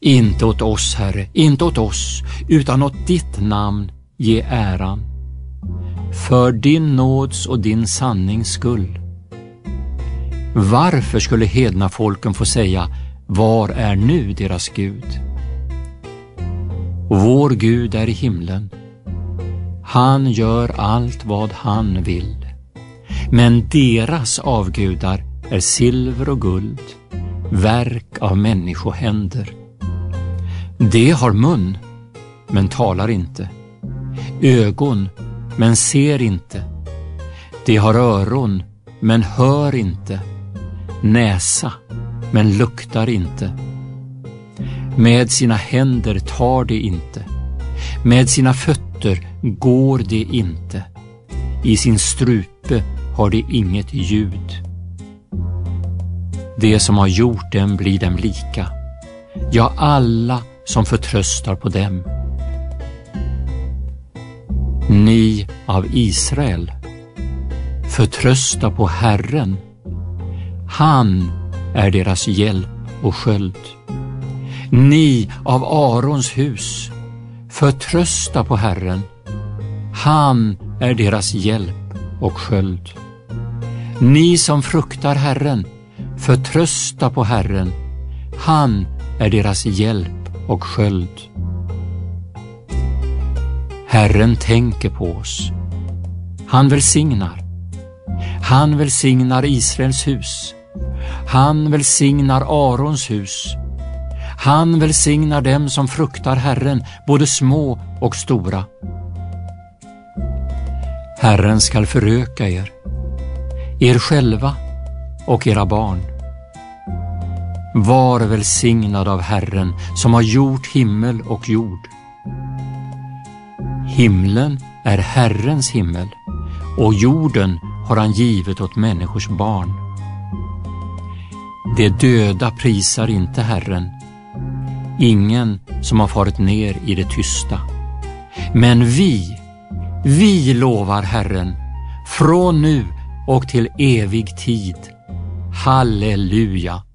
Inte åt oss, Herre, inte åt oss, utan åt ditt namn ge äran. För din nåds och din sannings skull. Varför skulle hedna folken få säga, var är nu deras Gud? Vår Gud är i himlen. Han gör allt vad han vill. Men deras avgudar är silver och guld, verk av människohänder. De har mun, men talar inte. Ögon, men ser inte. De har öron, men hör inte. Näsa, men luktar inte. Med sina händer tar de inte. Med sina fötter går de inte. I sin strupe har de inget ljud. Det som har gjort dem blir dem lika. Ja, alla som förtröstar på dem. Ni av Israel, förtrösta på Herren. Han är deras hjälp och sköld. Ni av Arons hus, förtrösta på Herren. Han är deras hjälp och sköld. Ni som fruktar Herren, förtrösta på Herren. Han är deras hjälp och sköld. Herren tänker på oss. Han välsignar. Han välsignar Israels hus. Han välsignar Arons hus. Han välsignar dem som fruktar Herren, både små och stora. Herren skall föröka er själva och era barn. Var välsignad av Herren som har gjort himmel och jord. Himlen är Herrens himmel, och jorden har han givit åt människors barn. De döda prisar inte Herren, ingen som har farit ner i det tysta. Men vi lovar Herren från nu och till evig tid. Halleluja!